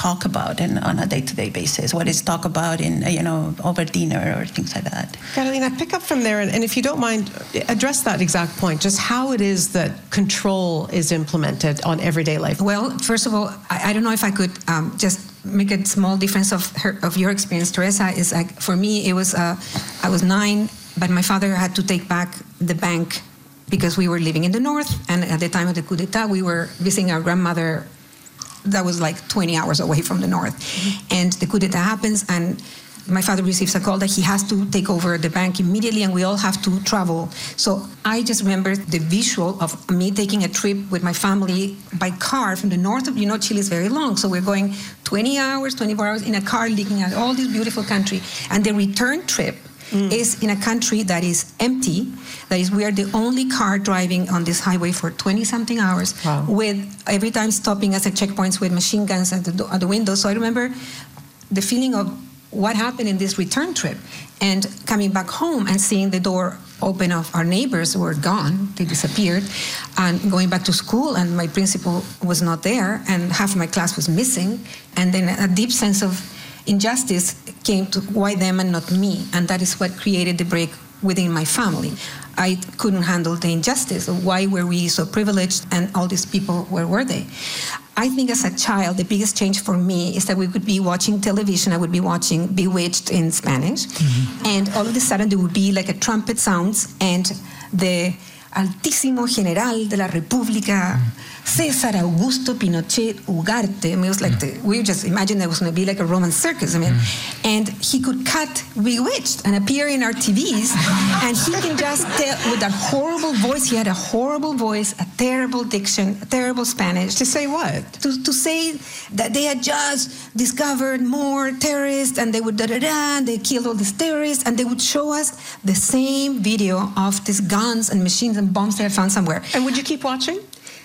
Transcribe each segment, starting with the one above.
talk about on a day-to-day basis? What is talk about in, over dinner or things like that? Carolina, pick up from there, and if you don't mind, address that exact point, just how it is that control is implemented on everyday life. Well, first of all, I don't know if I could just make a small difference of your experience, Teresa. Is like, for me, it was I was 9, but my father had to take back the bank because we were living in the north, and at the time of the coup d'etat, we were visiting our grandmother that was like 20 hours away from the north. Mm-hmm. And the coup d'etat happens, and my father receives a call that he has to take over the bank immediately, and we all have to travel. So I just remember the visual of me taking a trip with my family by car from the north of, Chile is very long. So we're going 20 hours, 24 hours in a car, looking at all this beautiful country. And the return trip is in a country that is empty. That is, we are the only car driving on this highway for 20-something hours, wow, with every time stopping us at checkpoints with machine guns at the window. So I remember the feeling of what happened in this return trip, and coming back home and seeing the door open of our neighbors who were gone, they disappeared, and going back to school, and my principal was not there, and half of my class was missing, and then a deep sense of injustice came to why them and not me, and that is what created the break within my family. I couldn't handle the injustice of why were we so privileged and all these people, where were they? I think as a child, the biggest change for me is that we would be watching television. I would be watching Bewitched in Spanish, and all of a sudden there would be like a trumpet sounds, and the Altísimo General de la República, César Augusto Pinochet Ugarte. I mean, it was like we just imagined it was going to be like a Roman circus. I mean, and he could cut Bewitched and appear in our TVs, and he can just tell with that horrible voice. He had a horrible voice, a terrible diction, a terrible Spanish. To say what? To say that they had just discovered more terrorists, and they would and they killed all these terrorists, and they would show us the same video of these guns and machines and bombs they had found somewhere. And would you keep watching?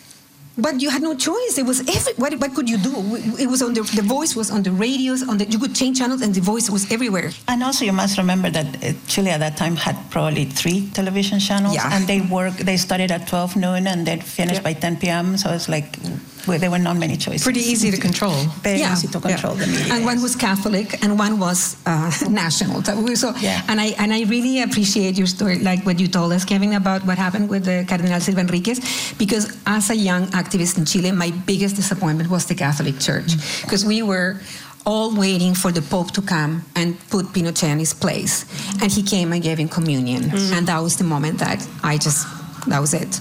But you had no choice. It was what could you do? It was on the voice was on the radios. You could change channels, and the voice was everywhere. And also, you must remember that Chile at that time had probably 3 television channels, and they started at 12 noon and they finished by 10 p.m. So it's like there were not many choices. Pretty easy to control. Very easy to control the media. And one was Catholic, and one was national. So, and I really appreciate your story, like what you told us, Kevin, about what happened with the Cardenal Silva Enriquez, because as a young activist in Chile, my biggest disappointment was the Catholic Church, because we were all waiting for the Pope to come and put Pinochet in his place. And he came and gave him communion. And that was the moment that that was it.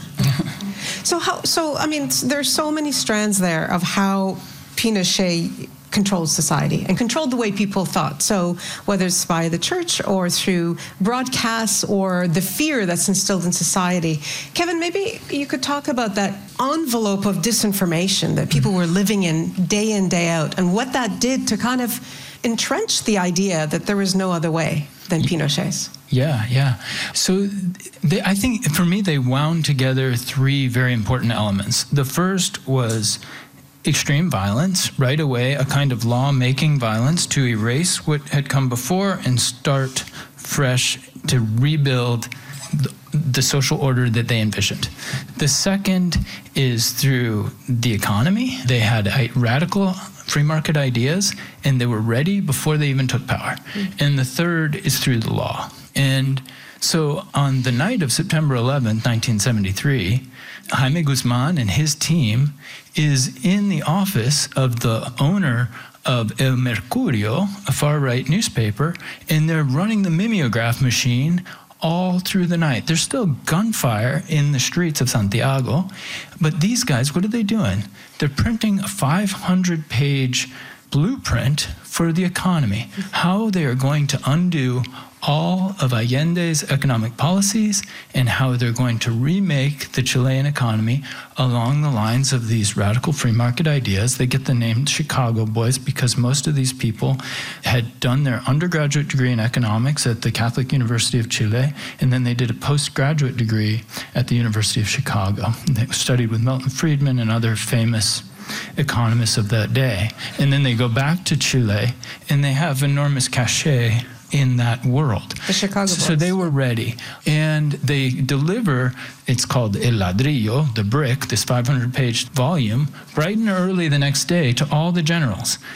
So I mean, there's so many strands there of how Pinochet controlled society and controlled the way people thought. So whether it's by the church or through broadcasts or the fear that's instilled in society. Kevin, maybe you could talk about that envelope of disinformation that people were living in day out, and what that did to kind of entrench the idea that there was no other way than Pinochet's. Yeah. So I think for me, they wound together 3 very important elements. The first was extreme violence, right away, a kind of law-making violence to erase what had come before and start fresh to rebuild the social order that they envisioned. The second is through the economy. They had radical free market ideas, and they were ready before they even took power. And the third is through the law. And so on the night of September 11th, 1973, Jaime Guzman and his team is in the office of the owner of El Mercurio, a far-right newspaper, and they're running the mimeograph machine all through the night. There's still gunfire in the streets of Santiago, but these guys, what are they doing? They're printing a 500-page blueprint for the economy, how they are going to undo all of Allende's economic policies and how they're going to remake the Chilean economy along the lines of these radical free market ideas. They get the name Chicago Boys because most of these people had done their undergraduate degree in economics at the Catholic University of Chile, and then they did a postgraduate degree at the University of Chicago. They studied with Milton Friedman and other famous economists of that day. And then they go back to Chile, and they have enormous cachet in that world. The Chicago Boys. So they were ready. And they deliver, it's called El Ladrillo, the brick, this 500-page volume, bright and early the next day to all the generals.